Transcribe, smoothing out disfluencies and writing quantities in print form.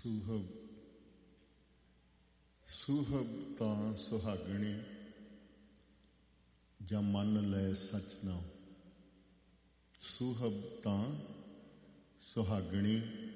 ਸੂਹਬ ਸੂਹਬ ਤਾਂ ਸੁਹਾਗਣੀ, ਜਾਂ ਮੰਨ ਲੈ ਸੱਚ ਨਾ। ਸੂਹਬ ਤਾਂ ਸੁਹਾਗਣੀ,